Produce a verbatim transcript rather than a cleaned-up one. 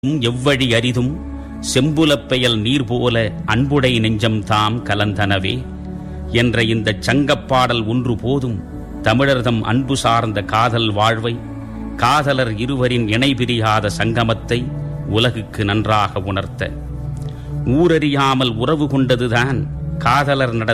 எவ்வழி அரிதும் செம்புலப் பெயல் நீர் போல அன்புடை நெஞ்சம் தாம் கலந்தனவே என்ற இந்தச் சங்கப்பாடல் ஒன்று போதும் தமிழர்தம் அன்பு சார்ந்த காதல் வாழ்வை, காதலர் இருவரின் இணைபிரியாத சங்கமத்தை உலகுக்கு நன்றாக உணர்த்த. ஊரறியாமல் உறவு கொண்டதுதான் காதலர் நட